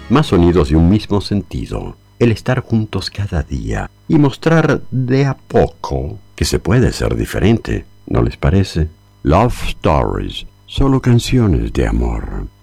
más sonidos de un mismo sentido, el estar juntos cada día y mostrar de a poco que se puede ser diferente, ¿no les parece? Love Stories, solo canciones de amor.